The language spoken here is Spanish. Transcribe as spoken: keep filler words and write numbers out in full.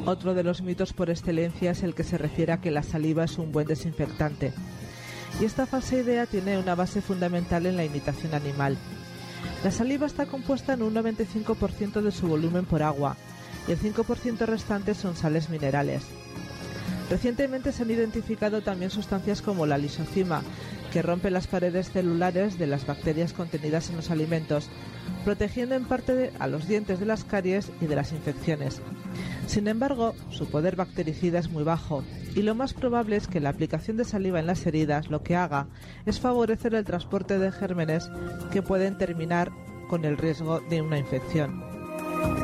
Otro de los mitos por excelencia es el que se refiere a que la saliva es un buen desinfectante. Y esta falsa idea tiene una base fundamental en la imitación animal. La saliva está compuesta en un noventa y cinco por ciento de su volumen por agua, y el cinco por ciento restante son sales minerales. Recientemente se han identificado también sustancias como la lisocima, que rompe las paredes celulares de las bacterias contenidas en los alimentos, protegiendo en parte de, a los dientes de las caries y de las infecciones. Sin embargo, su poder bactericida es muy bajo, y lo más probable es que la aplicación de saliva en las heridas lo que haga es favorecer el transporte de gérmenes que pueden terminar con el riesgo de una infección.